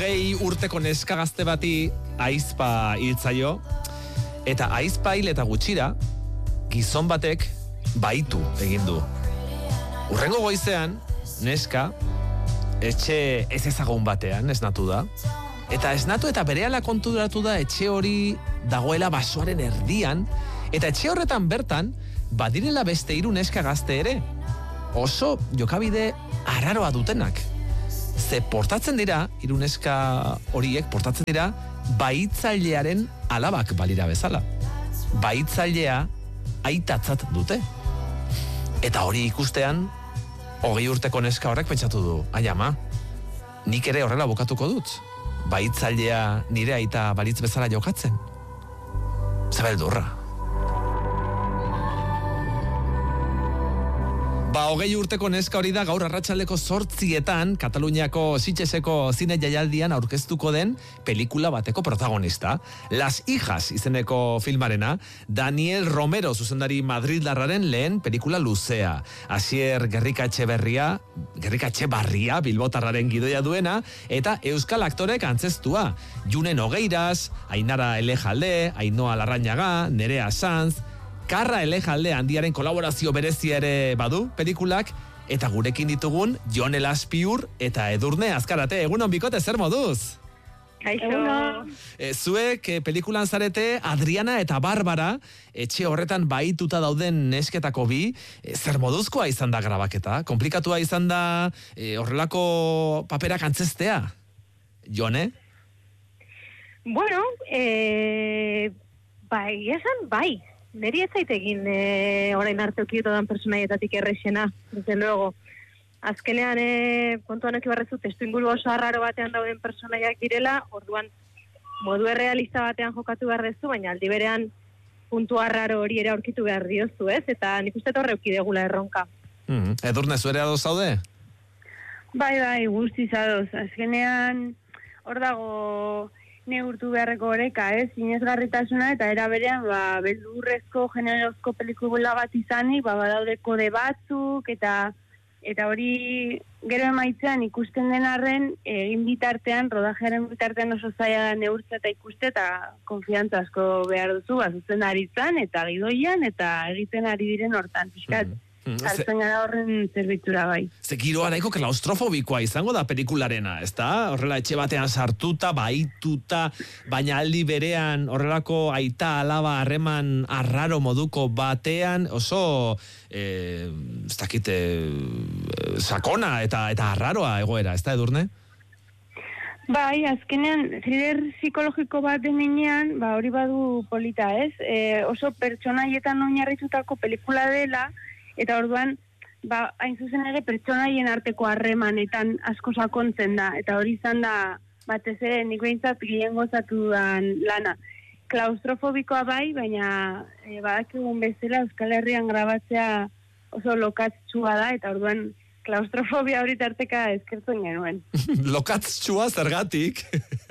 urteko neska gazte bati ahizpa hiltzaio, eta ahizpa hil eta gutxira, gizon batek baitu egin du. Hurrengo goizean, neska, etxe ez ezagun batean esnatu da, eta esnatu eta berehala konturatu da etxe hori dagoela basoaren erdian, eta etxe horretan bertan, badirela beste 3 neska gazte ere. Oso jokabide arraroa dutenak. Ze portatzen dira, 3 neska horiek portatzen dira, bahitzailearen alabak balira bezala. Bahitzailea aitatzat dute. Eta hori ikustean, 20 urteko neska horrek pentsatu du, ai ama, nik ere horrela bukatuko dut. Bahitzailea nire aita balitz bezala jokatzen. Zabeldurra. 20 urteko neska hori da gaur arratsaldeko 8:00 Kataluniako Sitgeseko zine jaialdian aurkeztuko den pelikula bateko protagonista. Las hijas izeneko filmarena, Daniel Romero zuzendari madrildarraren lehen pelikula luzea. Asier Gerrikatxebarria Bilbotarraren gidoia duena, eta euskal aktorek antzeztua. Junen Ogeiras, Ainara Elejalde, Ainhoa Larrañaga, Nerea Sanz, Karra Elejalde handiaren kolaborazio berezia ere badu pelikulak, eta gurekin ditugun Jon Elaspiur eta Edurne Azkarate. Egunon bikote, zer moduz? Kaixo. Zuek pelikulan zarete Adriana eta Barbara, etxe horretan bahituta dauden nesketako bi. Zer moduzkoa izan da grabaketa? Komplikatua izan da horrelako paperak antzestea? Jone? Bueno, bai. Neri ez zaitegin orain arte okiotodan personaietatik errexena, desde luego. Azkenean, kontuan ekibarrezu, testu inguru oso arraro batean dauden personaiak direla, orduan modu errealista batean jokatu behar dezu, baina aldi berean puntu arraro hori ere aurkitu behar diozu, ez? Eta nik uste horre ukidegula erronka. Edurne, zuere adoz zaude? Bai, guztiz adoz. Azkenean, hor dago neurtu beharreko oreka, sinesgarritasuna, eta era berean, beldurrezko, generozko pelikula bat izanik, badaude kode batzuk, eta hori gero emaitzean ikusten den arren, egin bitartean, rodajearen bitartean oso zaila da neurtza eta ikuste, eta konfiantza asko behar duzu, zuzen aritzan, eta gidoian, eta egiten ari diren hortan, pixkat. Hartzen gara horren zerbitzura bai. Ze giroa nahiko klaustrofobikoa izango da pelikularena, ezta? Horrela etxe batean sartuta, bahituta, baina aldi berean horrelako aita alaba harreman arraro moduko batean, oso ez dakite sakona eta arraroa egoera, ezta Edurne? Bai, azkenean thriller psikologiko bat denean, hori badu polita, ez? Oso pertsonaietan oinarritutako pelikula dela, eta orduan, hain zuzen ere pertsonaien arteko harremanetan asko sakontzen da, eta hori izan da, batez ere nik behintzat gehien gozatu dudan lana. Klaustrofobikoa bai, baina badakigun bezala Euskal Herrian grabatzea oso lokatzua da, eta orduan klaustrofobia hori tarteka eskertzen genuen. Lokatzua zergatik?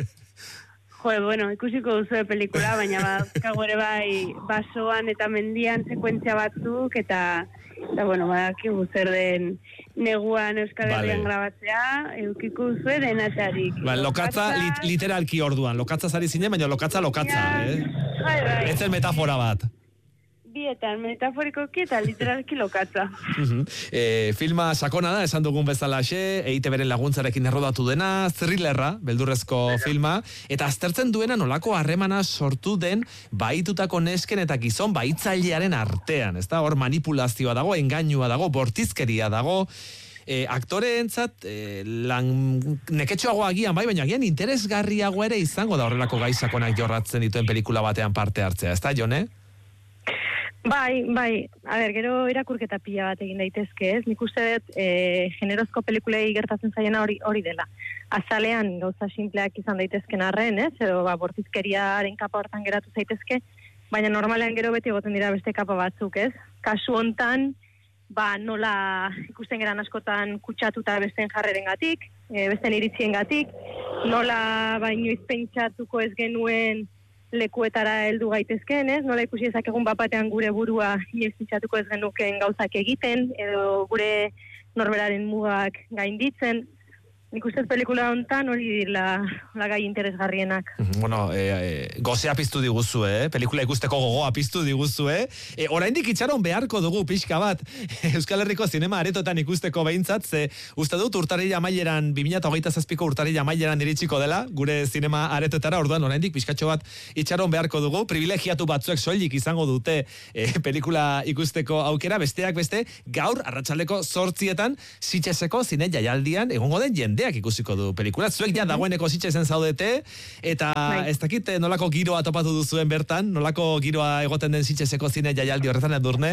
Ikusiko duzu pelikula, baina badazkago ere bai basoan eta mendian sekuentzia batzuk, eta badakigu zer den neguan Euskal Herrian grabatzea, eukiko duzu denatarik. Lokatza literalki orduan, lokatza zari zinen, baina lokatza, Bai. Ez zen metafora bat. Bietan, metaforikoki eta literalki lokatza. Filma sakona da, esan dugun bezalaxe, EITB-ren laguntzarekin errodatu dena, thrillerra, beldurrezko filma, eta aztertzen duena nolako harremana sortu den bahitutako nesken eta gizon bahitzailearen artean, ezta? Hor manipulazioa dago, engainua dago, bortizkeria dago, aktoreentzat neketxoago agian bai, baina agian interesgarriago ere izango da horrelako gai sakonak jorratzen dituen pelikula batean parte hartzea, ezta, Jone? Bai. Gero irakurketa pila bat egin daitezke, ez? Nik uste dut generozko pelikulei gertatzen zaiena hori dela. Azalean gauza simpleak izan daitezken arren, ez? Edo bortizkeriaren kapa hortan geratu zaitezke, baina normalean gero beti egoten dira beste kapa batzuk, ez? Kasu hontan, nola ikusten geran askotan kutsatuta besteen jarrerengatik, besteen iritziengatik, nola inoiz pentsatuko ez genuen lekuetara heldu gaitezken, ez? Nola ikusi ezakegun bapatean gure burua inoiz pentsatuko ez genukeen gauzak egiten, edo gure norberaren mugak gainditzen. nik uste pelikula honetan hori la gai interesgarrienak. Bueno, gozea piztu diguzu, pelikula ikusteko gogoa piztu diguzu, oraindik itxaron beharko dugu pixka bat, Euskal Herriko zinema aretotan ikusteko behintzat, ze uste dut urtarrila amaieran, 2027ko urtarrila amaieran iritsiko dela, gure zinema aretotara, orduan oraindik pixkatxo bat itxaron beharko dugu, privilegiatu batzuek soilik izango dute pelikula ikusteko aukera, besteak beste, gaur arratsaldeko 8:00 Sitgeseko zine jaialdian egongo den jendeak ikusiko du pelikula. Zuek ja dagoeneko Sitgesen zaudete, eta ez dakit nolako giroa topatu duzuen bertan, nolako giroa egoten den Sitgeseko zine jaialdi horretan, Edurne?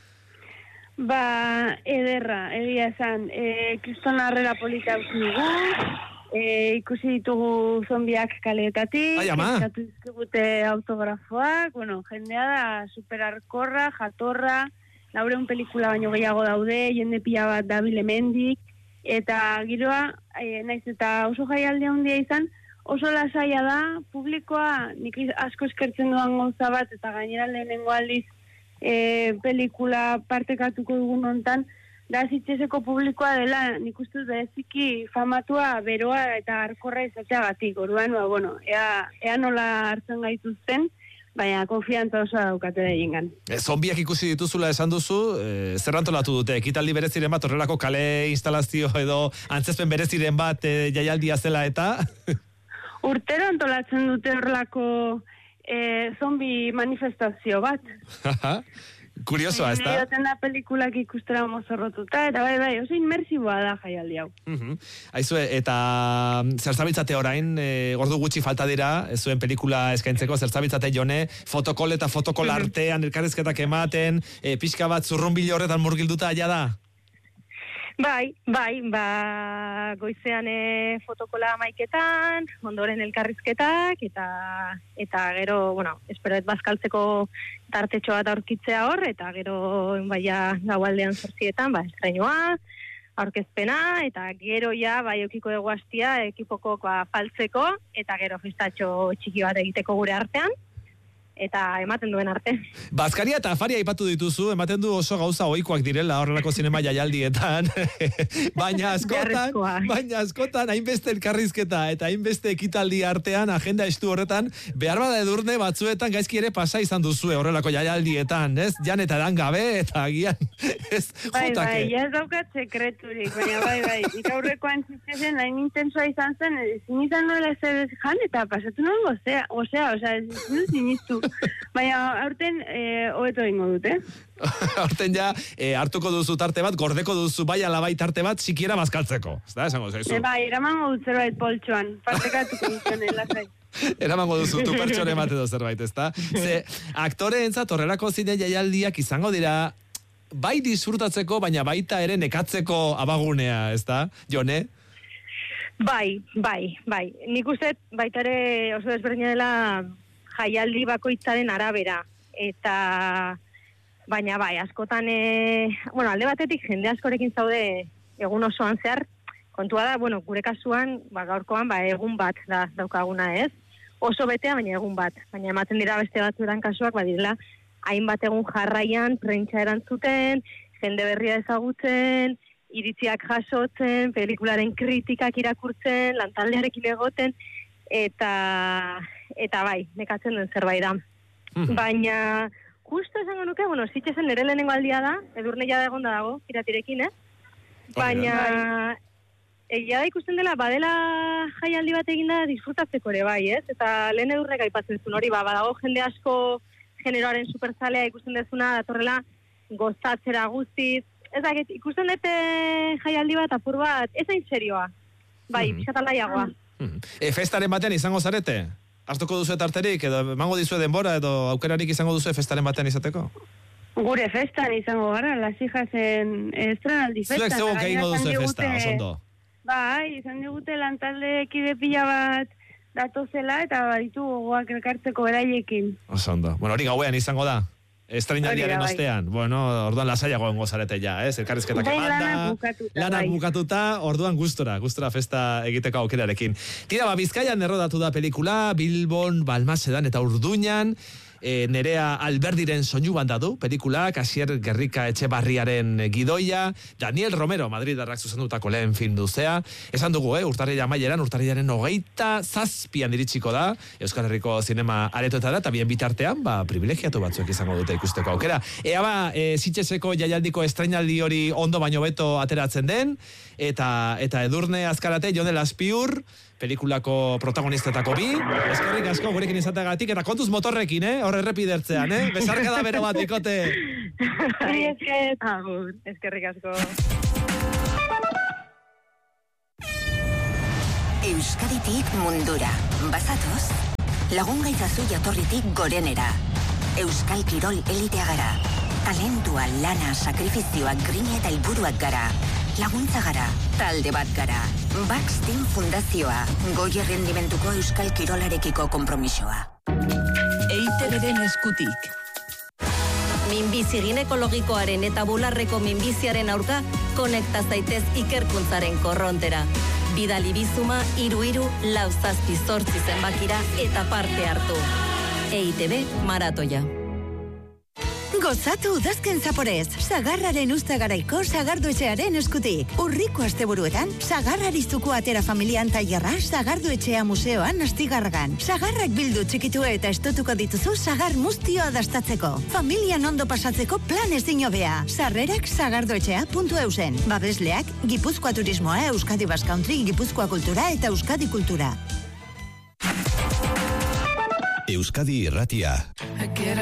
Ba, ederra, egia esan, kriston harrera polita usnigu, ikusi ditugu zombiak kaleetatik, eskatu dizkigute autografoak, bueno, jendea da superarkorra, jatorra, 400 pelikula baino gehiago daude, jende pila bat dabil hemendik, eta giroa, naiz eta oso jaialdi handia izan, oso lasaia da, publikoa nik asko eskertzen duan gauza bat, eta gainera lehenengo aldiz pelikula partekatuko dugun hontan, da Sitgeseko publikoa dela, nik uste bereziki famatua, beroa eta harkorra izateagatik, orduan, bueno, ea nola hartzen gaituzten, baina konfiantza oso daukate da egingan. Zombiak ikusi dituzula esan duzu, zer antolatu dute, ekitaldi bereziren bat, horrelako kale instalazio edo antzezpen bereziren bat jaialdia zela eta? Urtero antolatzen dute horrelako zombi manifestazio bat. Kuriosoa, ez da? Egoten da pelikulak ikustera mozorrotuta, eta bai, oso inmersiboa da jaialdi hau. Aizue, eta zer zabiltzate orain, ordu gutxi falta dira, zuen pelikula eskaintzeko, zer zabiltzate Jone, fotokol eta fotokol artean, elkarrizketak ematen, pixka bat zurrunbilo horretan murgilduta aia da? Bai, goizean fotokola 11:00, ondoren elkarrizketak, eta gero, bueno, espero ez bazkaltzeko tartetxo bat aurkitzea hor, eta gero baia gaualdean 8:00, estreinoa, aurkezpena, eta gero ja, okiko dugu hastia, ekipoko faltzeko, eta gero festatxo txiki bat egiteko gure artean, eta ematen duen arte. Bazkaria eta afaria aipatu dituzu, ematen du oso gauza ohikoak direla horrelako zinema jaialdietan, baina askotan, hainbeste elkarrizketa eta hainbeste ekitaldi artean, agenda estu horretan, behar bada Edurne batzuetan gaizki ere pasa izan duzue horrelako jaialdietan, ez? Jan eta edan gabe, eta agian, ez? Bai, ez daukat sekreturik, baina bai, ikaurrekoan Sitgesen hain intensoa izan zen, ezin izan nola ez jan, eta pasatu nuen gozea, osea, ez sinistu. Baina aurten hobeto egingo dute. Aurten ja hartuko duzu tarte bat, gordeko duzu bai alabai tarte bat, sikiera bazkaltzeko. Ez da, esango zaizu. Bai, eramango dut zerbait poltsuan, partekatuko duzuen lasai. Eramango duzu, tu pertsone emate do zerbait, ez da? Ze, aktoreentzat horrelako zine jaialdiak izango dira bai disfrutatzeko, baina baita ere nekatzeko abagunea, ez da, Jone? Bai. Nik uste baita ere oso desberdina dela jaialdi bakoitzaren arabera, eta baina askotan, alde batetik jende askorekin zaude egun osoan zehar, kontua da, gure kasuan, gaurkoan, egun bat daukaguna ez, oso betea, baina egun bat, baina ematen dira beste batzuetan kasuak, direla, hainbat egun jarraian, prentsa erantzuten, jende berria ezagutzen, iritziak jasotzen, pelikularen kritikak irakurtzen, lantaldearekin egoten, eta bai, nekatzen duen zerbait da. Baina, justo esango nuke, Sitgesen nire lehenengo aldia da, Edurne jada egon dago, iratirekin, baina, egia da ikusten dela, badela jaialdi bat eginda disfrutatzeko ere bai, ez? Eta lehen Edurnek aipatzen zuen hori, badago jende asko generoaren superzalea ikusten dezuna, datorrela gozatzera guztiz, ez da, ikusten dute jaialdi bat, apur bat, ez hain serioa, pixatalaiagoa. Festaren batean izango zarete? Hartuko duzu tarterik, edo emango dizue denbora, edo aukerarik izango duzu festaren batean izateko? Gure festan izango gara, las hijasen estrenaldi festan. Zuek zegoen egingo duzu festa, osondo? Bai, izan digute lantalde kide pila bat datozela, eta baditu gogoak elkartzeko beraiekin. Osondo. Hori gauean izango da? Estrenaldiaren ostean. Orduan lasaiago engo zarete ja, ez? Elkarrizketak emanda. Lanak bukatuta, orduan gustora festa egiteko aukerarekin. Tira, Bizkaian errodatu da pelikula, Bilbon, Balmasedan eta Urduñan. Nerea Alberdiren soinu banda du, pelikulak, Asier Gerrika Etxebarriaren gidoia, Daniel Romero, Madridarrak zuzendutako lehen film duzea. Esan dugu, urtarrila amaieran, urtarrilaren 27an iritsiko da, Euskal Herriko zinema aretoetara, eta bien bitartean, privilegiatu batzuek izango dute ikusteko aukera. Ea Sitgeseko jaialdiko estrainaldi hori ondo baino beto ateratzen den, eta Edurne Azkarate, Jonel Azpiur, pelikulako protagonistetako 2. Eskerrik asko gurekin izateagatik, eta kontuz motorrekin, hor errepidertzean, besarka da bero bat ikote. Eskerrik asko. Euskaditik mundura, bazatoz, lagun gaitzazu jatorritik gorenera. Euskal Kirol elitea gara. Talentua, lana, sakrifizioak, grina eta helburuak gara. Laguntza gara, talde bat gara. Bax Team Fundazioa, goi errendimentuko Euskal Kirolarekiko konpromisoa. EITB-den eskutik. Minbizi ginekologikoaren eta bularreko minbiziaren aurka, konekta zaitez ikerkuntzaren korrontera. Bidali bizuma 3347 zenbakira eta parte hartu. EITB maratoia. Gozatu udazken zaporez, Sagarraren Uztagaraiko Sagardoetxearen eskutik. Urriko asteburuetan, Sagarrarizuko atera familian tailerra Sagardoetxea museoan astigarragan. Sagarrak bildu txikitu eta estotuko dituzu Sagar muztioa dastatzeko. Familian ondo pasatzeko plan ezin hobea. Sarrerak sagardoetxea.eusen. Babesleak, Gipuzkoa Turismoa, Euskadi Basque Country, Gipuzkoa Kultura eta Euskadi Kultura. Euskadi Irratia.